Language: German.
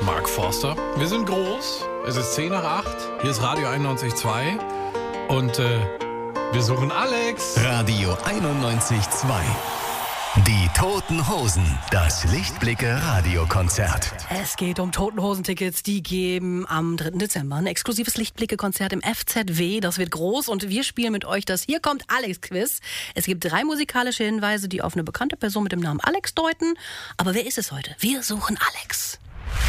Mark Forster. Wir sind groß. Es ist 10 nach 8. Hier ist Radio 91.2. Und wir suchen Alex. Radio 91.2. Die Toten Hosen. Das Lichtblicke-Radiokonzert. Es geht um Toten Hosen-Tickets. Die geben am 3. Dezember ein exklusives Lichtblicke-Konzert im FZW. Das wird groß und wir spielen mit euch das Hier kommt Alex-Quiz. Es gibt 3 musikalische Hinweise, die auf eine bekannte Person mit dem Namen Alex deuten. Aber wer ist es heute? Wir suchen Alex.